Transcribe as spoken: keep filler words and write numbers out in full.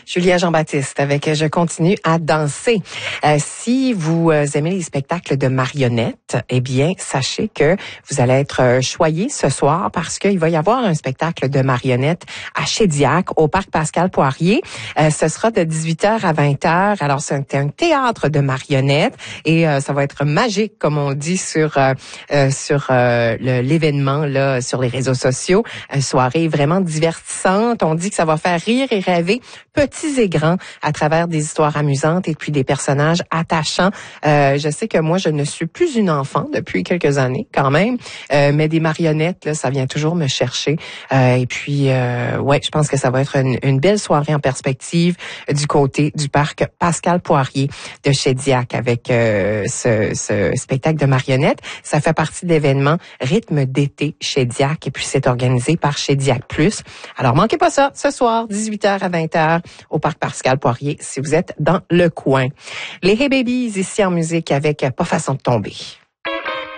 Julia Jean-Baptiste avec Je continue à danser. Euh, si vous euh, aimez les spectacles de marionnettes, eh bien, sachez que vous allez être euh, choyés ce soir parce qu'il va y avoir un spectacle de marionnettes à Chédiac, au Parc Pascal-Poirier. Euh, ce sera de dix-huit heures à vingt heures. Alors, c'est un, un théâtre de marionnettes et euh, ça va être magique, comme on dit sur euh, euh, sur euh, le, l'événement là sur les réseaux sociaux. Une soirée vraiment divertissante. On dit que ça va faire rire et rêver, petits et grands, à travers des histoires amusantes et puis des personnages attachants. Euh, je sais que moi, je ne suis plus une enfant depuis quelques années, quand même, euh, mais des marionnettes, là, ça vient toujours me chercher. Euh, et puis, euh, ouais, je pense que ça va être une, une belle soirée en perspective du côté du parc Pascal-Poirier de Chédiac avec euh, ce, ce spectacle de marionnettes. Ça fait partie de l'événement Rythme d'été Chédiac et puis c'est organisé par Chédiac Plus. Alors, manquez pas ça, ce soir, dix-huit heures à vingt heures, au Parc Pascal-Poirier, si vous êtes dans le coin. Les Hey Babies, ici en musique avec Pas façon de tomber.